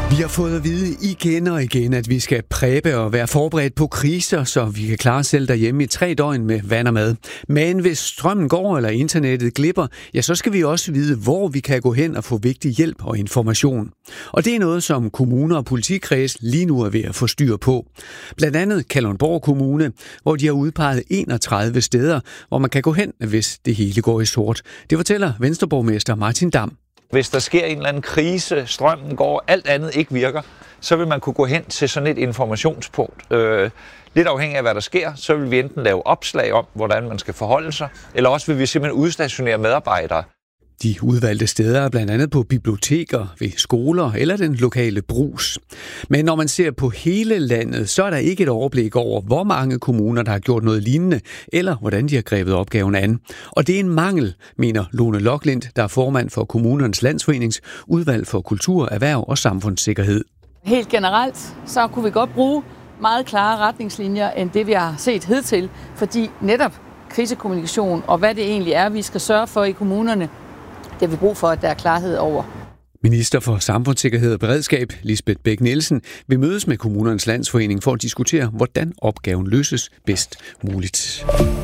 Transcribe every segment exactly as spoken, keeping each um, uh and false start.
Vi har fået at vide igen og igen, at vi skal præbe og være forberedt på kriser, så vi kan klare os selv derhjemme i tre døgn med vand og mad. Men hvis strømmen går eller internettet glipper, ja, så skal vi også vide, hvor vi kan gå hen og få vigtig hjælp og information. Og det er noget, som kommuner og politikreds lige nu er ved at få styr på. Blandt andet Kalundborg Kommune, hvor de har udpeget enogtredive steder, hvor man kan gå hen, hvis det hele går i sort. Det fortæller Venstreborgmester Martin Damm. Hvis der sker en eller anden krise, strømmen går, alt andet ikke virker, så vil man kunne gå hen til sådan et informationspunkt. Øh, lidt afhængig af, hvad der sker, så vil vi enten lave opslag om, hvordan man skal forholde sig, eller også vil vi simpelthen udstationere medarbejdere. De udvalgte steder er blandt andet på biblioteker, ved skoler eller den lokale brugs. Men når man ser på hele landet, så er der ikke et overblik over, hvor mange kommuner, der har gjort noget lignende, eller hvordan de har grebet opgaven an. Og det er en mangel, mener Lone Loklind, der er formand for Kommunernes Landsforenings udvalg for kultur, erhverv og samfundssikkerhed. Helt generelt, så kunne vi godt bruge meget klare retningslinjer, end det vi har set hidtil, fordi netop krisekommunikation og hvad det egentlig er, vi skal sørge for i kommunerne, det har vi brug for, at der er klarhed over. Minister for Samfundssikkerhed og Beredskab, Lisbeth Bech-Nielsen, vil mødes med Kommunernes Landsforening for at diskutere, hvordan opgaven løses bedst muligt.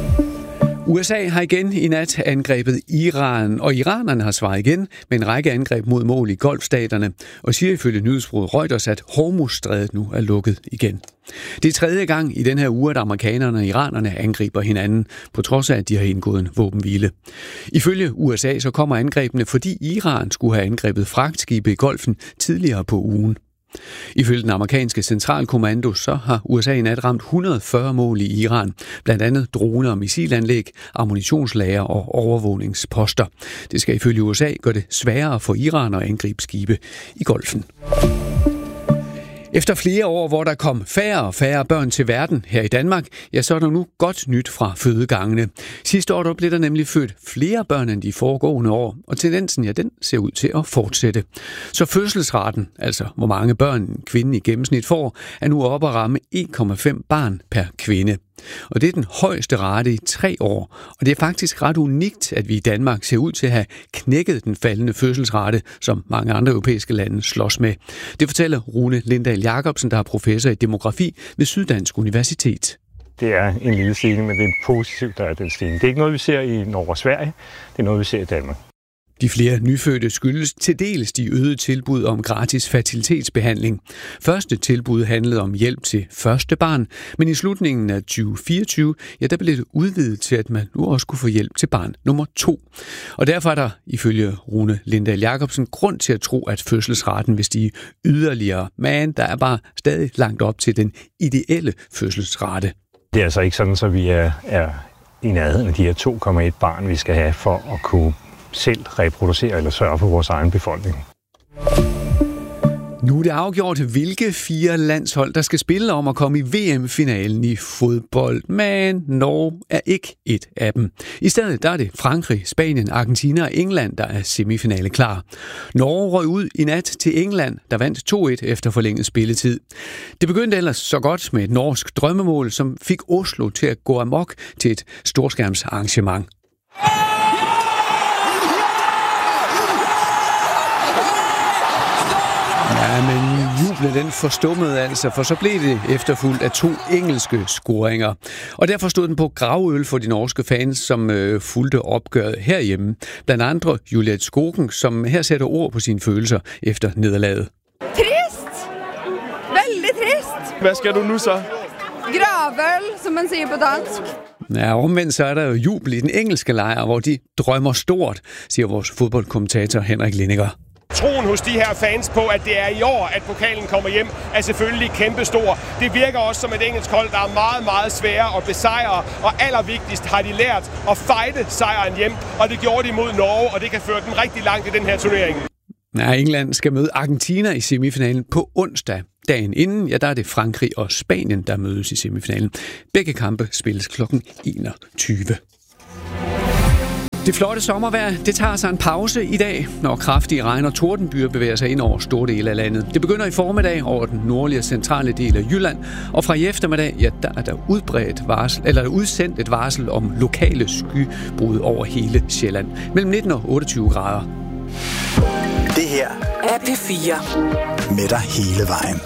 U S A har igen i nat angrebet Iran, og iranerne har svaret igen med en række angreb mod mål i Golfstaterne, og siger ifølge nyhedsbureauet Reuters, at Hormuzstrædet nu er lukket igen. Det er tredje gang i den her uge, at amerikanerne og iranerne angriber hinanden, på trods af, at de har indgået en våbenhvile. Ifølge U S A så kommer angrebene, fordi Iran skulle have angrebet fragtskibe i Golfen tidligere på ugen. Ifølge den amerikanske centralkommando, så har U S A i nat ramt et hundrede og fyrre mål i Iran, blandt andet droner og missilanlæg, ammunitionslager og overvågningsposter. Det skal ifølge U S A gøre det sværere for Iran at angribe skibe i Golfen. Efter flere år, hvor der kom færre og færre børn til verden her i Danmark, ja, så er der nu godt nyt fra fødegangene. Sidste år der blev der nemlig født flere børn end de foregående år, og tendensen, ja, den ser ud til at fortsætte. Så fødselsraten, altså hvor mange børn en kvinde i gennemsnit får, er nu oppe at ramme en komma fem barn per kvinde. Og det er den højeste rate i tre år, og det er faktisk ret unikt, at vi i Danmark ser ud til at have knækket den faldende fødselsrate, som mange andre europæiske lande slås med. Det fortæller Rune Lindahl Jacobsen, der er professor i demografi ved Syddansk Universitet. Det er en lille stigning, men det er positivt, der er den stigning. Det er ikke noget, vi ser i Norge og Sverige, det er noget, vi ser i Danmark. De flere nyfødte skyldes til dels de øgede tilbud om gratis fertilitetsbehandling. Første tilbud handlede om hjælp til første barn, men i slutningen af tyve fireogtyve, ja, der blev det udvidet til, at man nu også kunne få hjælp til barn nummer to. Og derfor er der, ifølge Rune Lindahl Jacobsen, grund til at tro, at fødselsraten vil stige yderligere, men der er bare stadig langt op til den ideelle fødselsrate. Det er altså ikke sådan, at vi er, er i nærheden af de her to komma et barn, vi skal have for at kunne selv reproducere eller sørge for vores egen befolkning. Nu er det afgjort, hvilke fire landshold, der skal spille om at komme i V M-finalen i fodbold, men Norge er ikke et af dem. I stedet der er det Frankrig, Spanien, Argentina og England, der er semifinale klar. Norge røg ud i nat til England, der vandt to et efter forlænget spilletid. Det begyndte ellers så godt med et norsk drømmemål, som fik Oslo til at gå amok til et storskærmsarrangement. Ja, men jublen den forstummede altså, for så blev det efterfulgt af to engelske scoringer. Og derfor stod den på gravøl for de norske fans, som øh, fulgte opgøret herhjemme. Blandt andre Juliette Skogen, som her sætter ord på sine følelser efter nederlaget. Trist! Veldig trist! Hvad skal du nu så? Gravøl, som man siger på dansk. Ja, omvendt så er der jo jubel i den engelske lejr, hvor de drømmer stort, siger vores fodboldkommentator Henrik Lindiger. Troen hos de her fans på, at det er i år, at pokalen kommer hjem, er selvfølgelig kæmpestor. Det virker også som et engelsk hold, der er meget, meget svære at besejre, og allervigtigst har de lært at fighte sejren hjem, og det gjorde de mod Norge, og det kan føre dem rigtig langt i den her turnering. Ja, England skal møde Argentina i semifinalen på onsdag. Dagen inden, ja, der er det Frankrig og Spanien, der mødes i semifinalen. Begge kampe spilles klokken enogtyve. Det flotte sommervejr, det tager sig en pause i dag, når kraftige regn- og tordenbyer bevæger sig ind over store dele af landet. Det begynder i formiddag over den nordlige og centrale del af Jylland, og fra i eftermiddag, ja, der er der udbredt varsel, eller der er udsendt et varsel om lokale skybrud over hele Sjælland. Mellem nitten og otteogtyve grader. Det her er P fire. Med dig hele vejen.